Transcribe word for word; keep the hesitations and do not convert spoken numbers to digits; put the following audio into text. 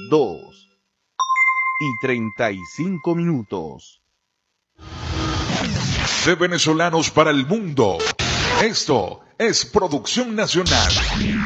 dos y treinta y cinco minutos. De venezolanos para el mundo. Esto es Producción Nacional.